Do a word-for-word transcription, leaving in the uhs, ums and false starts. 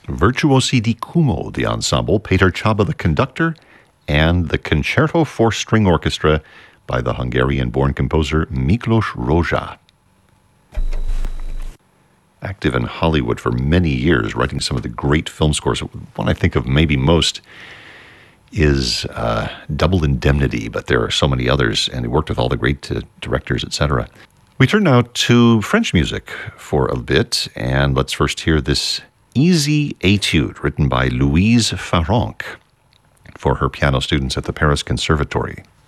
Virtuosi di Cumo, the ensemble, Peter Csaba, the conductor, and the Concerto for String Orchestra by the Hungarian-born composer Miklos Rozsa. Active in Hollywood for many years, writing some of the great film scores. One I think of maybe most is uh, Double Indemnity, but there are so many others, and he worked with all the great uh, directors, et cetera. We turn now to French music for a bit, and let's first hear this Easy Etude, written by Louise Farrenc for her piano students at the Paris Conservatory.